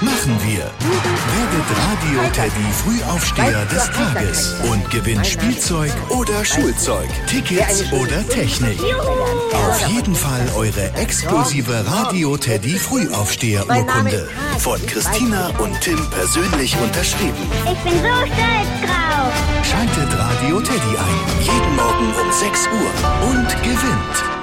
Machen wir. Werdet Radio Teddy Frühaufsteher des Tages und gewinnt Spielzeug oder Schulzeug, Tickets oder Technik. Auf jeden Fall eure exklusive Radio Teddy Frühaufsteher-Urkunde. Von Christina und Tim persönlich unterschrieben. Ich bin so stolz drauf. Schaltet Radio Teddy ein. Jeden Morgen um 6 Uhr und gewinnt.